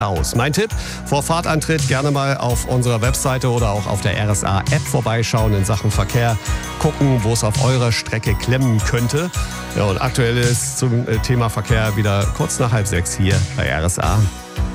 aus. Mein Tipp, vor Fahrtantritt gerne mal auf unserer Webseite oder auch auf der RSA-App vorbeischauen in Sachen Verkehr, gucken, wo es auf eurer Strecke klemmen könnte. Ja, und aktuell ist zum Thema Verkehr wieder kurz nach 5:30 hier bei RSA.